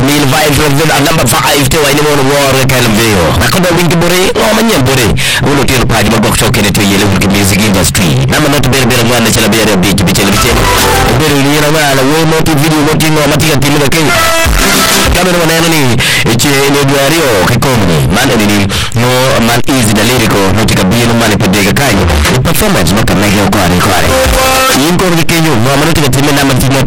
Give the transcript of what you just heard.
Mean Vibes number 5 to anyone war Calveo. Nakoda wingi bore o manya bore. Ulo tiro paji mabok choke to yele for music industry. Nama not bere bere mwana chala bere beach bichele bichele. Bere ni na wala we moti video moti no matika timina ke. Kamera maneno ni eche ni duario kikomni. Mana ni no man easy the lyrical matika bino mane pedega kanyo. Performance maka mege kwani. Inko ni kenyo mwana tika timina